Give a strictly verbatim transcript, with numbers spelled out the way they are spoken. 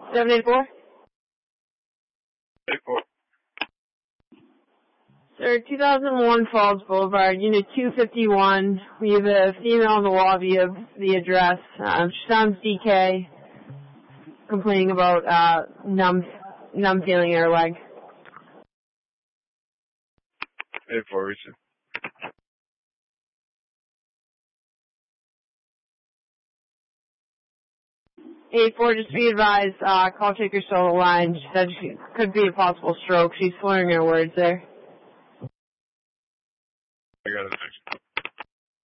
seven eight four? eight four. Sir, two thousand one Falls Boulevard, Unit two fifty-one. We have a female in the lobby of the address. Um, she sounds D K, complaining about uh, numb, numb feeling in her leg. eight four, receive. eight four, just be advised, uh, call taker still on the line. She said she could be a possible stroke. She's slurring her words there. I got it.